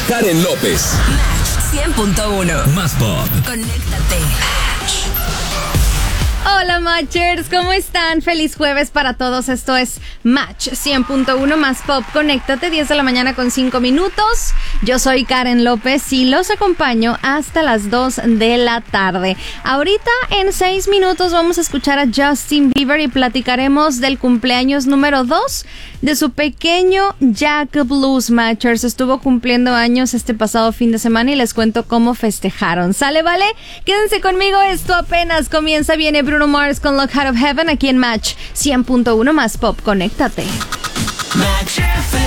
Karen López. Match 100.1. Más pop. Conéctate. Hola Matchers, ¿cómo están? Feliz jueves para todos. Esto es Match 100.1 Más Pop. Conéctate, 10 de la mañana con 5 minutos. Yo soy Karen López y los acompaño hasta las 2 de la tarde. Ahorita en 6 minutos vamos a escuchar a Justin Bieber y platicaremos del cumpleaños número 2 de su pequeño Jack Blues. Matchers estuvo cumpliendo años este pasado fin de semana y les cuento cómo festejaron. ¿Sale, vale? Quédense conmigo, esto apenas comienza. Viene Bruno Mars con Lock Out of Heaven aquí en Match 100.1 Más Pop. Conéctate. Match FM.